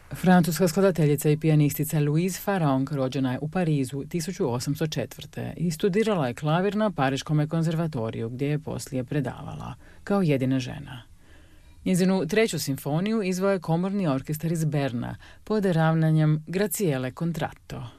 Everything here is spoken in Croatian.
Francuska skladateljica i pijanistica Louise Farrenc rođena je u Parizu 1804. i studirala je klavir na Pariškom konzervatoriju gdje je poslije predavala, kao jedina žena. Njezinu treću simfoniju izveo je komorni orkestar iz Berna pod ravnanjem Graciele Contratto.